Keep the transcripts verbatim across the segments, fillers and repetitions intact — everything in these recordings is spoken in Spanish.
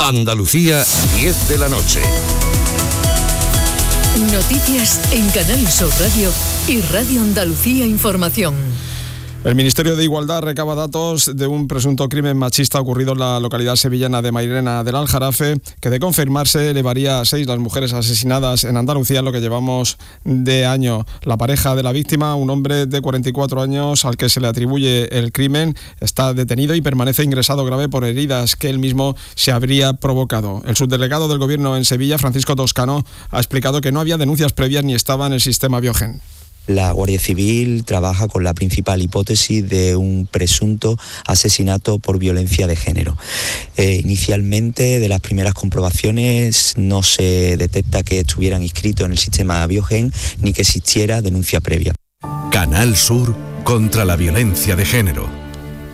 Andalucía, diez de la noche. Noticias en Canal Sur Radio y Radio Andalucía Información. El Ministerio de Igualdad recaba datos de un presunto crimen machista ocurrido en la localidad sevillana de Mairena del Aljarafe, que de confirmarse elevaría a seis las mujeres asesinadas en Andalucía en lo que llevamos de año. La pareja de la víctima, un hombre de cuarenta y cuatro años al que se le atribuye el crimen, está detenido y permanece ingresado grave por heridas que él mismo se habría provocado. El subdelegado del Gobierno en Sevilla, Francisco Toscano, ha explicado que no había denuncias previas ni estaba en el sistema Biogen. La Guardia Civil trabaja con la principal hipótesis de un presunto asesinato por violencia de género. Eh, inicialmente, de las primeras comprobaciones, no se detecta que estuvieran inscritos en el sistema Biogen ni que existiera denuncia previa. Canal Sur contra la violencia de género.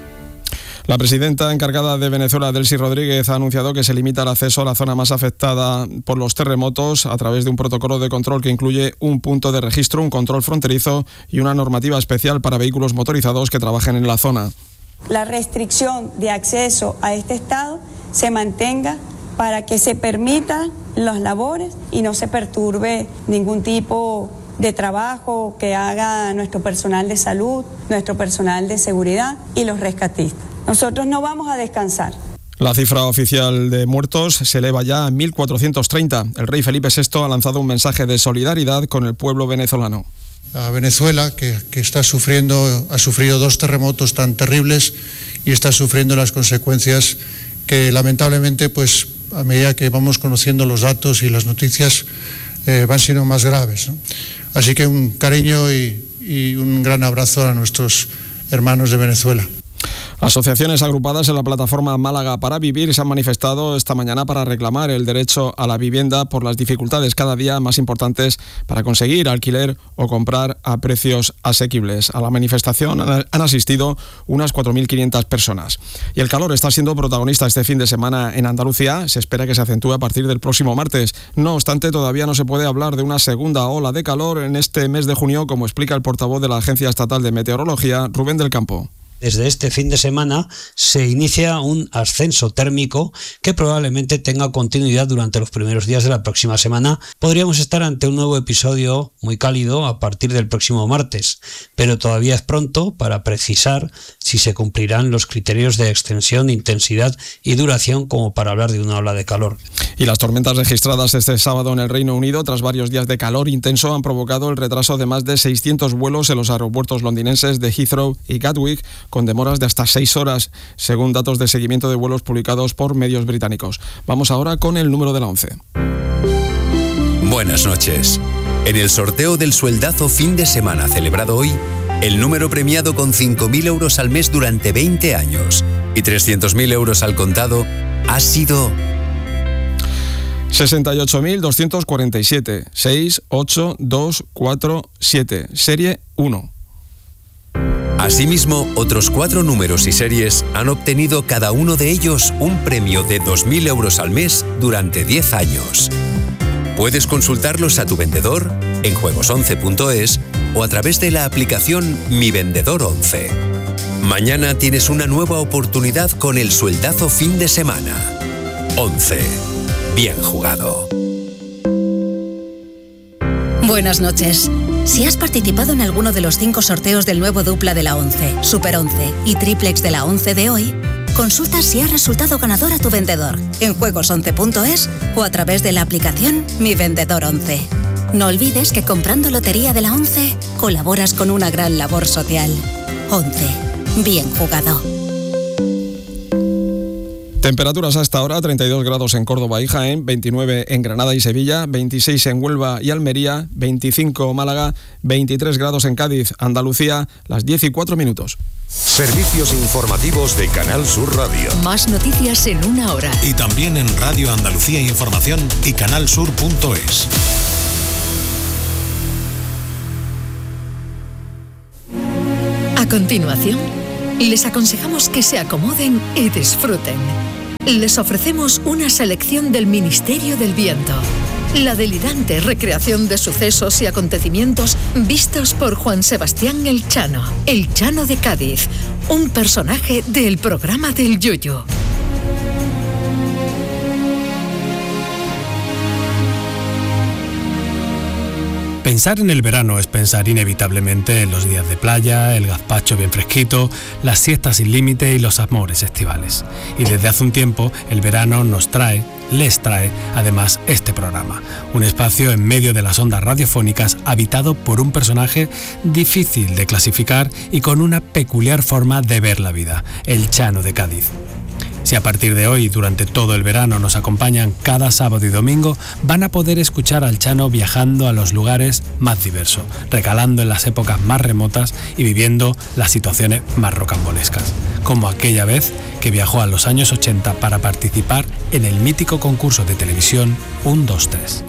La presidenta encargada de Venezuela, Delcy Rodríguez, ha anunciado que se limita el acceso a la zona más afectada por los terremotos a través de un protocolo de control que incluye un punto de registro, un control fronterizo y una normativa especial para vehículos motorizados que trabajen en la zona. La restricción de acceso a este estado se mantenga para que se permitan las labores y no se perturbe ningún tipo de trabajo que haga nuestro personal de salud, nuestro personal de seguridad y los rescatistas. Nosotros no vamos a descansar. La cifra oficial de muertos se eleva ya a mil cuatrocientos treinta. El rey Felipe sexto ha lanzado un mensaje de solidaridad con el pueblo venezolano. A Venezuela, que, que está sufriendo, ha sufrido dos terremotos tan terribles y está sufriendo las consecuencias que lamentablemente, pues a medida que vamos conociendo los datos y las noticias, eh, van siendo más graves, ¿no? Así que un cariño y, y un gran abrazo a nuestros hermanos de Venezuela. Asociaciones agrupadas en la plataforma Málaga para Vivir se han manifestado esta mañana para reclamar el derecho a la vivienda por las dificultades cada día más importantes para conseguir alquiler o comprar a precios asequibles. A la manifestación han asistido unas cuatro mil quinientas personas. Y el calor está siendo protagonista este fin de semana en Andalucía. Se espera que se acentúe a partir del próximo martes. No obstante, todavía no se puede hablar de una segunda ola de calor en este mes de junio, como explica el portavoz de la Agencia Estatal de Meteorología, Rubén del Campo. Desde este fin de semana se inicia un ascenso térmico que probablemente tenga continuidad durante los primeros días de la próxima semana. Podríamos estar ante un nuevo episodio muy cálido a partir del próximo martes, pero todavía es pronto para precisar si se cumplirán los criterios de extensión, intensidad y duración como para hablar de una ola de calor. Y las tormentas registradas este sábado en el Reino Unido, tras varios días de calor intenso, han provocado el retraso de más de seiscientos vuelos en los aeropuertos londinenses de Heathrow y Gatwick, con demoras de hasta seis horas, según datos de seguimiento de vuelos publicados por medios británicos. Vamos ahora con el número de la once. Buenas noches. En el sorteo del sueldazo fin de semana celebrado hoy, el número premiado con cinco mil euros al mes durante veinte años y trescientos mil euros al contado ha sido sesenta y ocho mil doscientos cuarenta y siete, seis ocho dos cuatro siete, serie uno. Asimismo, otros cuatro números y series han obtenido cada uno de ellos un premio de dos mil euros al mes durante diez años. Puedes consultarlos a tu vendedor en juegos once punto es o a través de la aplicación Mi Vendedor once. Mañana tienes una nueva oportunidad con el sueldazo fin de semana. once. Bien jugado. Buenas noches. Si has participado en alguno de los cinco sorteos del nuevo dupla de la once, Super once y Triplex de la once de hoy, consulta si has resultado ganador a tu vendedor en juegos once punto es o a través de la aplicación Mi Vendedor once. No olvides que comprando lotería de la once colaboras con una gran labor social. once. Bien jugado. Temperaturas a esta hora, treinta y dos grados en Córdoba y Jaén, veintinueve en Granada y Sevilla, veintiséis en Huelva y Almería, veinticinco Málaga, veintitrés grados en Cádiz, Andalucía, las diez y cuatro minutos. Servicios informativos de Canal Sur Radio. Más noticias en una hora. Y también en Radio Andalucía Información y canalsur punto es. A continuación, les aconsejamos que se acomoden y disfruten. Les ofrecemos una selección del Ministerio del Viento. La delirante recreación de sucesos y acontecimientos vistos por Juan Sebastián El Chano, El Chano de Cádiz, un personaje del programa del Yuyu. Pensar en el verano es pensar inevitablemente en los días de playa, el gazpacho bien fresquito, las siestas sin límite y los amores estivales. Y desde hace un tiempo el verano nos trae, les trae además este programa, un espacio en medio de las ondas radiofónicas habitado por un personaje difícil de clasificar y con una peculiar forma de ver la vida, el Chano de Cádiz. Si a partir de hoy, durante todo el verano, nos acompañan cada sábado y domingo, van a poder escuchar al Chano viajando a los lugares más diversos, recalando en las épocas más remotas y viviendo las situaciones más rocambolescas, como aquella vez que viajó a los años ochenta para participar en el mítico concurso de televisión uno dos tres.